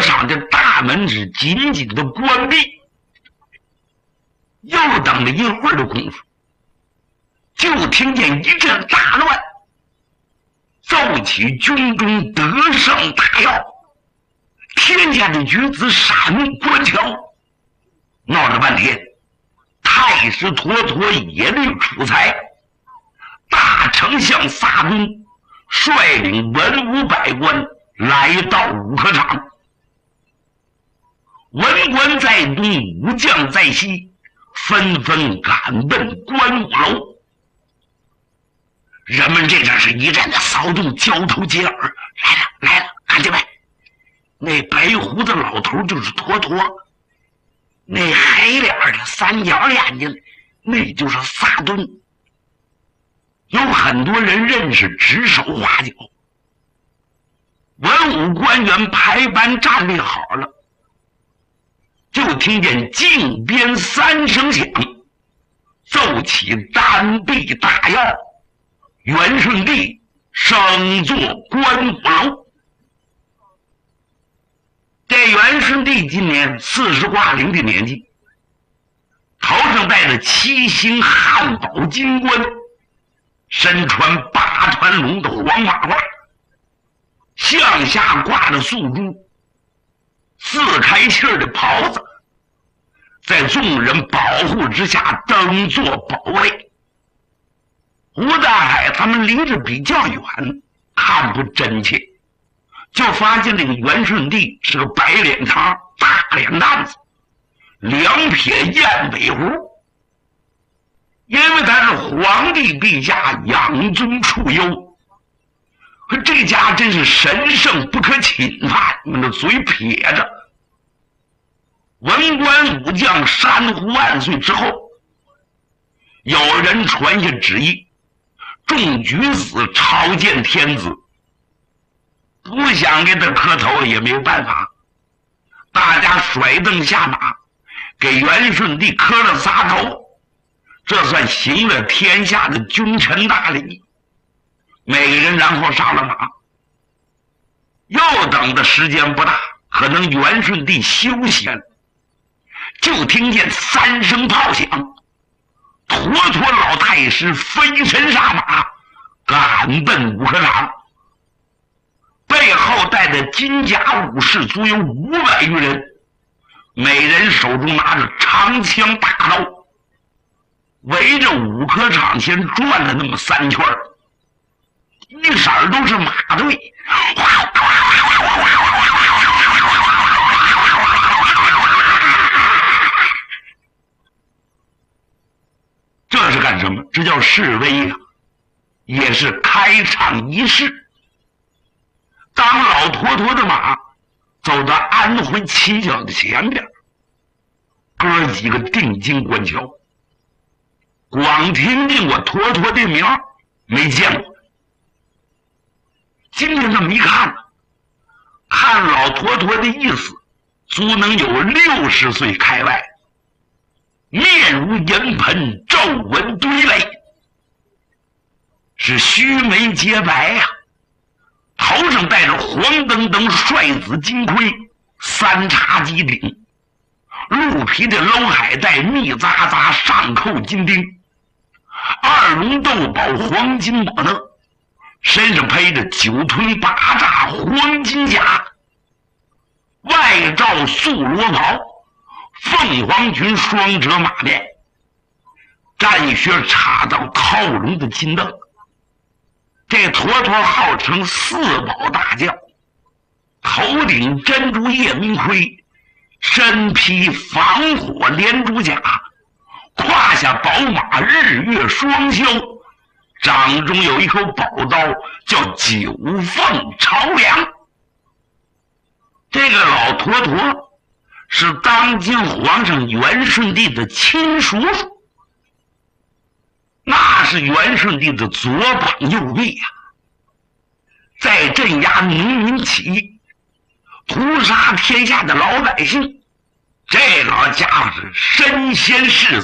场的大门是紧紧的关闭。又等了一会儿的功夫，就听见一阵大乱，奏起军中得胜大药，天下的举子闪怒观瞧，闹了半天，太师妥妥也力出彩，大丞相撒东率领文武百官来到武科场，文官在东，武将在西，纷纷赶奔观武楼。人们这阵是一阵的骚动，交头接耳，来了，看见没？那白胡子老头就是妥妥，那黑脸的三角眼睛那就是撒顿。有很多人认识，指手画脚。文武官员排班站立好了，就听见禁鞭3声响，奏起单臂大药，元顺帝升坐观武楼。这元顺帝今年40挂零的年纪，头上戴着7星汉宝金冠，身穿8团龙的黄马褂，向下挂着素珠，4开气的袍子，在众人保护之下登坐保卫。吴大海他们离着比较远，看不真切，就发现这个元顺帝是个白脸膛大脸蛋子，2撇燕尾胡，因为他是皇帝陛下养尊处优，可这家真是神圣不可侵犯，那嘴撇着。文官武将山呼万岁之后，有人传下旨意，众举子朝见天子，不想给他磕头也没有办法，大家甩蹬下马，给元顺帝磕了仨头，这算行了天下的君臣大礼。每个人然后上了马，又等的时间不大，可能元顺帝休息了，就听见3声炮响，妥妥老太师飞身上马，赶奔武科场，背后带着金甲武士足有500余人，每人手中拿着长枪大刀，围着武科场先转了那么3圈，一色都是马队，这是干什么？这叫示威呀，也是开场仪式。当老妥妥的马走到安徽七角的前边，哥几个定睛观瞧，光听见过妥妥的名，没见过。今天这么一看，看老妥妥的意思，足能有60岁开外，面如银盆，皱纹堆垒，是须眉洁白呀，头上戴着黄澄澄帅子金盔，3叉鸡顶，鹿皮的篓海带密匝匝上扣金钉，2龙斗宝黄金宝呢，身上披着9推8炸黄金甲，外罩素罗袍，凤凰裙双折马面，战靴插到靠龙的金镫。这妥妥号称4宝大将，头顶珍珠夜明盔，身披防火连珠甲，胯下宝马日月双骁，掌中有一口宝刀，叫9凤朝梁。这个老妥妥是当今皇上元顺帝的亲叔叔，那是元顺帝的左膀右臂呀，在镇压农民起义，屠杀天下的老百姓，这老家伙是身先士